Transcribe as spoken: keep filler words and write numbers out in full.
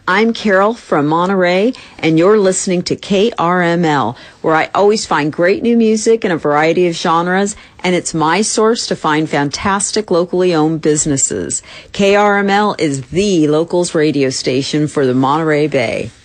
I'm Carol from Monterey, and you're listening to K R M L, where I always find great new music in a variety of genres, and it's my source to find fantastic locally owned businesses. K R M L is the locals radio station for the Monterey Bay.